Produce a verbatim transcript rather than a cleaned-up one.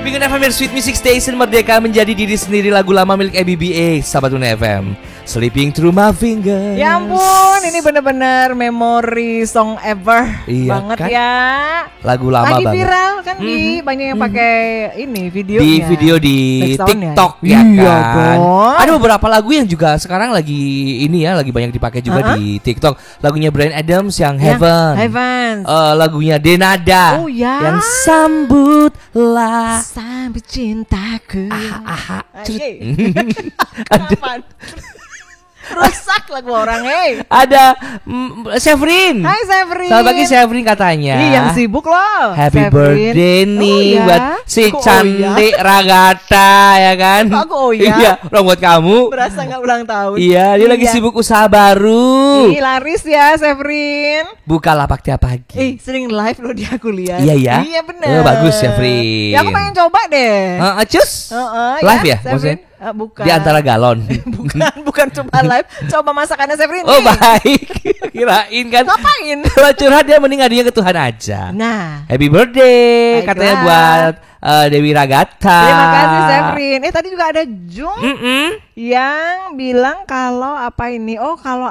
Bikin F M Sweet Music Station, merdeka menjadi diri sendiri, lagu lama milik A B B A, sahabat Una F M. Sleeping Through My Fingers. Ya ampun, ini bener-bener memori song ever iya, banget kan? ya. Lagu lama lagi banget. viral kan Mm-hmm. di banyak yang pakai ini videonya. Di video di Backsoundnya. TikTok ya Iya kan. dong. Ada beberapa lagu yang juga sekarang lagi ini ya, lagi banyak dipakai juga Uh-huh. di TikTok. Lagunya Bryan Adams yang Ya, Heaven. Heaven. Eh, lagunya Denada Oh, ya. yang Sambutlah Sampai cintaku. aha Ah, cerut. iya. Ada Kapan? Rusak lagu orang, hei. ada mm, Severin. Hai Severin. Selamat pagi Severin katanya. Ih, yang sibuk loh. Happy Severin. birthday nih Oh, ya? buat si Kok oh, cantik Ragata ya kan. Kok aku oh, ya? Iya, orang buat kamu. Berasa nggak ulang tahun. Iya, dia lagi sibuk usaha baru. Ih, laris ya Severin. Buka lapak tiap pagi. Eh, sering live loh dia aku lihat. Iya, ya? Iya benar. Oh, bagus, Severin. Ya aku pengen coba deh. Uh, cus. Heeh, Live ya, Severin? maksudnya? Eh, bukan. Di antara galon. bukan, bukan coba live. Coba masakannya Severin. Oh, nih. baik. Kirain kan. Ngapain? Kalau curhat dia mending ngadunya ke Tuhan aja. Nah, Happy birthday baiklah. katanya buat uh, Dewi Ragata. terima kasih Severin. Eh tadi juga ada Jung Mm-mm. yang bilang kalau apa ini? Oh, kalau